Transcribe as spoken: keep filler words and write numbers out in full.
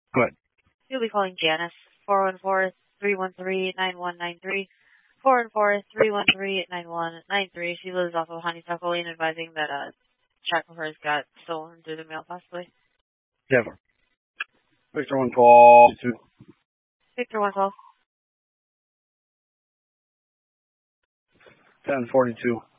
Go ahead. You'll be calling Janice, four one four, three one three, nine one nine three. four one four, three one three, nine one nine three. She lives off of Honeysuckle Lane, advising that a check of hers got stolen through the mail, possibly. Never. Victor one call two. Victor one call. ten forty-two.